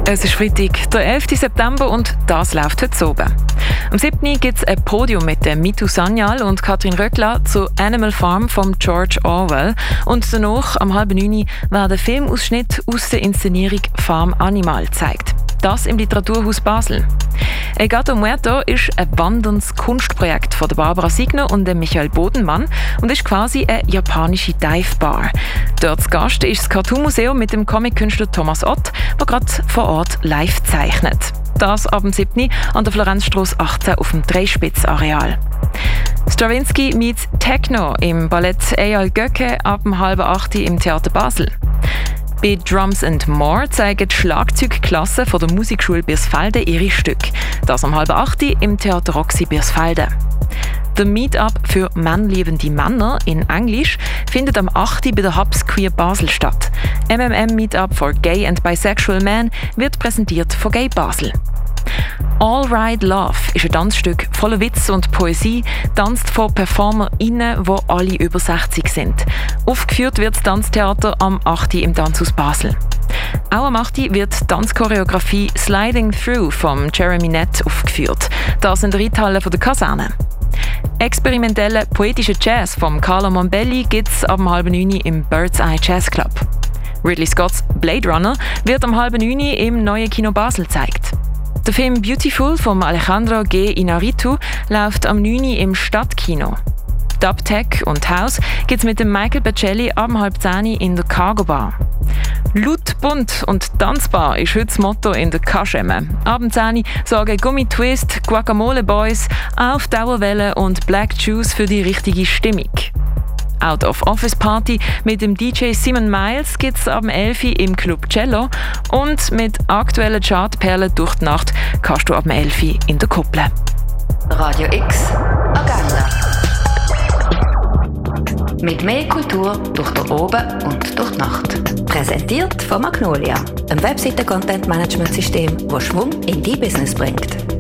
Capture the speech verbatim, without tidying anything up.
Es ist Freitag, der elften September und das läuft heute oben. Am siebten gibt es ein Podium mit dem Mitu Sanyal und Katrin Röckler zu Animal Farm von George Orwell. Und danach, am halben neun, werden Filmausschnitte aus der Inszenierung Farm Animal gezeigt. Das im Literaturhaus Basel. El Gato Muerto ist ein wanderndes Kunstprojekt von der Barbara Signer und dem Michael Bodenmann und ist quasi eine japanische Dive-Bar. Dort zu Gast ist das Cartoon-Museum mit dem Comic-Künstler Thomas Ott, der gerade vor Ort live zeichnet. Das ab dem siebten an der Florenzstrasse achtzehn auf dem Dreispitz-Areal. Stravinsky meets Techno im Ballett Eyal Göcke ab dem halben acht im Theater Basel. Bei Drums and More zeigen die Schlagzeugklasse von der Musikschule Birsfelden ihre Stücke. Das am halben acht im Theater Roxy Birsfelden. Der Meetup für männliebende Männer in Englisch findet am achten bei der Hubs Queer Basel statt. M M M Meetup for Gay and Bisexual Men wird präsentiert von Gay Basel. All Right Love ist ein Tanzstück voller Witz und Poesie, tanzt von PerformerInnen, die alle über sechzig sind. Aufgeführt wird das Tanztheater am achten im Tanzhaus Basel. Auch am achten wird die Tanzchoreografie Sliding Through von Jeremy Nett aufgeführt. Das in der Reithalle der Kaserne. Experimentellen poetischen Jazz von Carlo Mombelli gibt es ab halb neun im Bird's Eye Jazz Club. Ridley Scotts Blade Runner wird am halb neun im neuen Kino Basel gezeigt. Der Film Beautiful von Alejandro G. Inarritu läuft am neun im Stadtkino. Dub Tech und House gibt es mit dem Michael Bacelli ab halb zehn in der Cargo Bar. Laut, bunt und tanzbar ist heute das Motto in der Kaschemme. Ab zehn sorgen Gummi Twist, Guacamole Boys, Auf Dauerwelle und Black Juice für die richtige Stimmung. Out of Office Party mit dem D J Simon Miles gibt es ab elf im Club Cello und mit aktuellen Chartperlen durch die Nacht kannst du ab elf in der Kuppel. Radio X Agenda. Mit mehr Kultur durch den Oben und durch die Nacht. Präsentiert von Magnolia, einem Webseiten-Content-Management-System, das Schwung in dein Business bringt.